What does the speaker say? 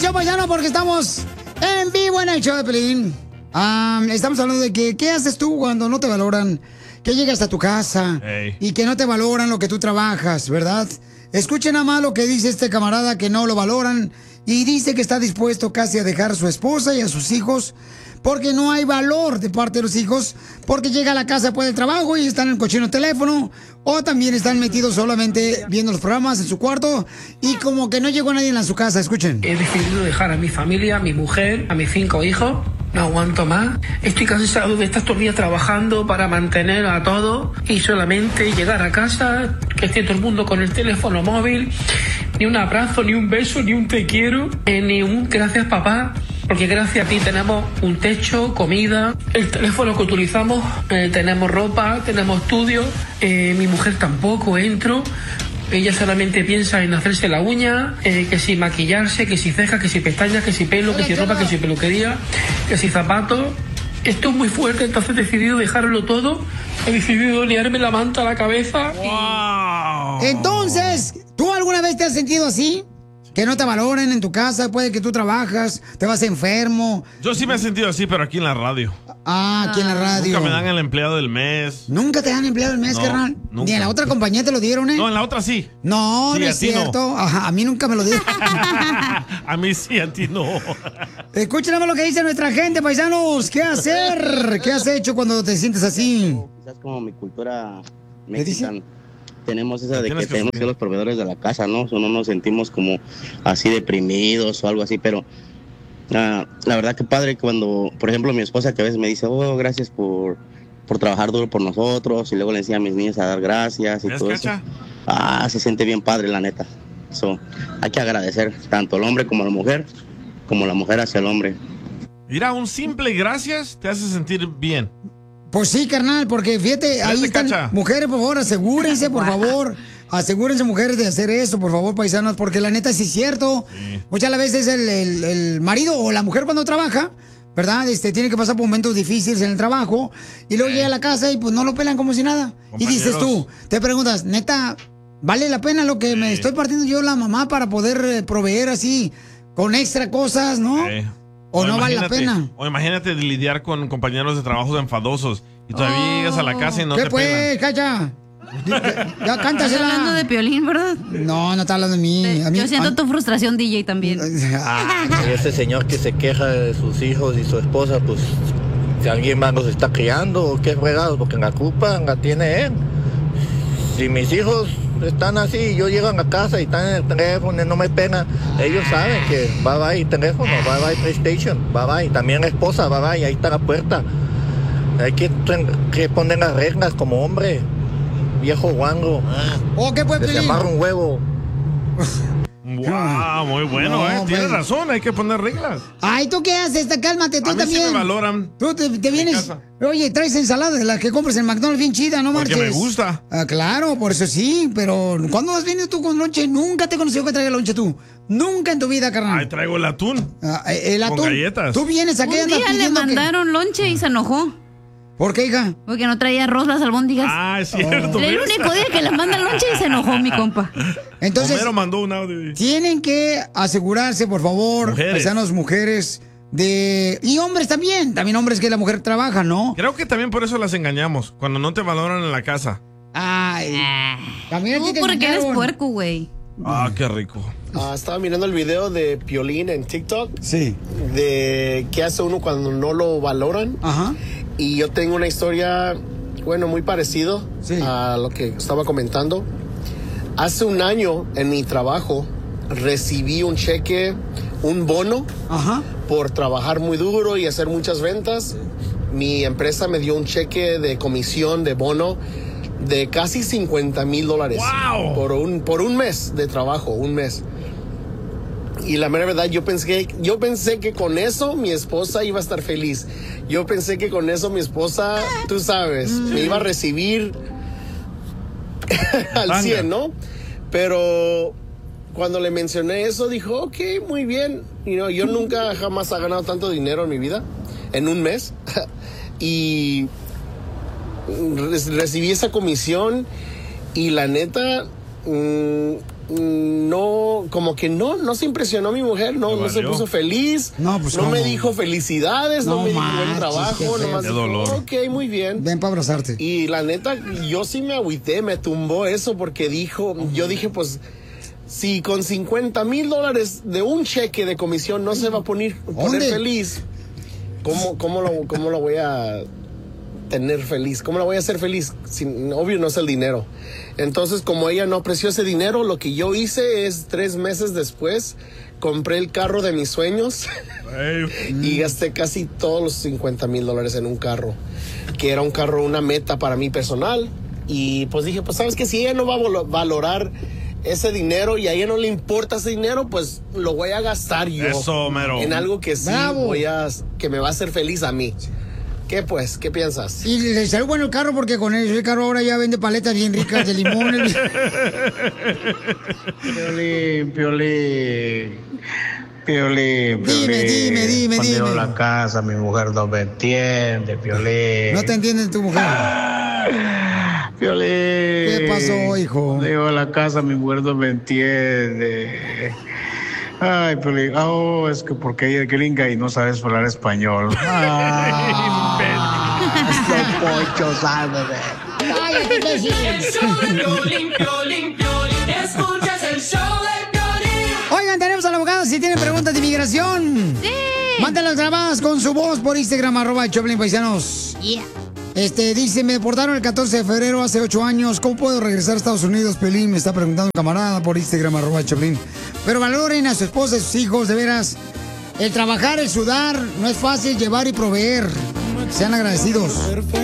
atención, paisano, porque estamos en vivo en el show de Pelín. Estamos hablando de que, ¿qué haces tú cuando no te valoran? Que llegas a tu casa y que no te valoran lo que tú trabajas, ¿verdad? Escuchen nada más lo que dice este camarada que no lo valoran y dice que está dispuesto casi a dejar a su esposa y a sus hijos porque no hay valor de parte de los hijos, porque llega a la casa después del trabajo y están en el cochino teléfono, o también están metidos solamente viendo los programas en su cuarto y como que no llegó nadie a su casa. Escuchen. He decidido dejar a mi familia, a mi mujer, a mis 5 hijos. No aguanto más. Estoy cansado de estar todo el día trabajando para mantener a todos y solamente llegar a casa, que esté todo el mundo con el teléfono móvil. Ni un abrazo, ni un beso, ni un te quiero, ni un gracias papá. Porque gracias a ti tenemos un techo, comida, el teléfono que utilizamos, tenemos ropa, tenemos estudio. Mi mujer tampoco entro. Ella solamente piensa en hacerse la uña, que si maquillarse, que si cejas, que si pestañas, que si pelo, que si ropa, que si peluquería, que si zapatos. Esto es muy fuerte, entonces he decidido dejarlo todo. He decidido liarme la manta a la cabeza. ¡Wow! Entonces, ¿tú alguna vez te has sentido así? Que no te valoren en tu casa después de que tú trabajas, te vas enfermo. Yo sí me he sentido así, pero aquí en la radio. Aquí en la radio. Nunca me dan el empleado del mes. ¿Nunca te dan empleado del mes, carnal? Nunca. Ni en la otra compañía te lo dieron, ¿eh? No, en la otra sí. No, sí, no es cierto. No. Ajá, a mí nunca me lo dieron. A mí sí, a ti no. Escuchen lo que dice nuestra gente, paisanos. ¿Qué hacer? ¿Qué has hecho cuando te sientes así? Quizás como mi cultura mexicana. Tenemos esa de que tenemos que ser los proveedores de la casa, ¿no? O no nos sentimos como así deprimidos o algo así, pero la verdad que padre cuando, por ejemplo, mi esposa que a veces me dice, oh, gracias por trabajar duro por nosotros, y luego le enseña a mis niños a dar gracias y todo eso. Se siente bien padre, la neta. Hay que agradecer tanto al hombre como a la mujer hacia el hombre. Mira, un simple gracias te hace sentir bien. Pues sí, carnal, porque fíjate, ahí están mujeres, por favor, asegúrense, por favor. Asegúrense, mujeres, de hacer eso, por favor, paisanos, porque la neta sí es cierto. Sí. Muchas veces el marido o la mujer cuando trabaja, ¿verdad? Tiene que pasar por momentos difíciles en el trabajo y luego llega a la casa y pues no lo pelan como si nada. Compañeros. Y dices tú, te preguntas, neta, ¿vale la pena lo que me estoy partiendo yo la mamá para poder proveer así con extra cosas, no? ¿O no vale la pena? O imagínate lidiar con compañeros de trabajo enfadosos y todavía llegas a la casa y no te pelan. ¿Qué pues, cacha? Ya cántasela. Estás hablando de Piolín, ¿verdad? No está hablando de mí. Yo siento tu frustración, DJ, también. Y ese señor que se queja de sus hijos y su esposa, pues, si alguien más los está criando o qué fregado, porque la culpa la tiene él. Si mis hijos están así, yo llego a la casa y están en el teléfono y no me pegan, ellos saben que bye teléfono, bye PlayStation, bye. También la esposa, bye, ahí está la puerta. Hay que poner las reglas como hombre, viejo guango. ¿Qué puede que se amarra un huevo. Wow, muy bueno, tienes razón, hay que poner reglas. Ay, ¿tú qué haces? Cálmate, tú a mí también. Sí me valoran. Tú te vienes. Oye, traes ensalada de las que compras en McDonald's bien chida, ¿no marches? Porque me gusta. Claro, por eso sí, pero ¿cuándo has venido tú con lonche? Nunca te he conocido que traiga lonche tú. Nunca en tu vida, carnal. Ay, traigo el atún. El atún. Con galletas. Tú vienes aquí y andas pidiendo. Un día le mandaron lonche y se enojó. ¿Por qué, hija? Porque no traía arroz las albóndigas. Es cierto. El único día que le mandan lonche y se enojó mi compa. Entonces, Homero mandó un audio. Tienen que asegurarse, por favor, paisanos, mujeres, y hombres también hombres que la mujer trabaja, ¿no? Creo que también por eso las engañamos, cuando no te valoran en la casa. Ay. También tú porque eres puerco, güey. Qué rico. Estaba mirando el video de Piolín en TikTok. Sí. De qué hace uno cuando no lo valoran. Ajá. Y yo tengo una historia, muy parecido a lo que estaba comentando. Hace un año en mi trabajo recibí un cheque, un bono, por trabajar muy duro y hacer muchas ventas. Mi empresa me dio un cheque de comisión de bono de casi $50,000. ¡Wow! Por un mes de trabajo, un mes. Y la mera verdad, yo pensé que con eso mi esposa iba a estar feliz. Yo pensé que con eso mi esposa, tú sabes, me iba a recibir al 100, ¿no? Pero cuando le mencioné eso, dijo, ok, muy bien. Yo nunca jamás he ganado tanto dinero en mi vida, en un mes. Y recibí esa comisión y la neta, no, como que no se impresionó mi mujer, no se puso feliz, no me dijo felicidades, no me dijo buen trabajo, nomás dijo, ok, muy bien. Ven para abrazarte. Y la neta, yo sí me agüité, me tumbó eso porque yo dije, pues, si con $50,000 de un cheque de comisión no se va a poner feliz, ¿cómo lo voy a tener feliz? ¿Cómo la voy a hacer feliz? Obvio no es el dinero. Entonces, como ella no apreció ese dinero, lo que yo hice es 3 meses después, compré el carro de mis sueños y gasté casi todos los $50,000 en un carro, que era un carro, una meta para mí personal. Y pues dije, pues sabes que si ella no va a valorar ese dinero y a ella no le importa ese dinero, pues lo voy a gastar yo. Eso, mero. En algo que sí que me va a hacer feliz a mí. ¿Qué pues? ¿Qué piensas? Y le salió bueno el carro porque con ese carro ahora ya vende paletas bien ricas de limón. Piolín. Dime. Cuando llego a la casa, mi mujer no me entiende, Piolín. No te entiende tu mujer. Piolín. ¿Qué pasó, hijo? Cuando llego a la casa, mi mujer no me entiende. Ay, Piolín. Es que porque ella es gringa y no sabes hablar español. Pocho, sábeme. Cállate, imbécil. Escuchas el show de Piolín. Oigan, tenemos al abogado si tienen preguntas de inmigración. Sí. Mándenlas grabadas con su voz por Instagram, @Choplin Paisanos. Yeah. Dice, me deportaron el 14 de febrero hace 8 años. ¿Cómo puedo regresar a Estados Unidos, Piolín? Me está preguntando un camarada por Instagram, @Choplin. Pero valoren a su esposa y sus hijos, de veras. El trabajar, el sudar, no es fácil llevar y proveer. Sean agradecidos.